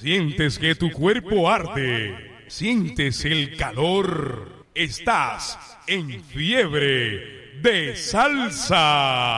Sientes que tu cuerpo arde. Sientes el calor. Estás en fiebre de salsa.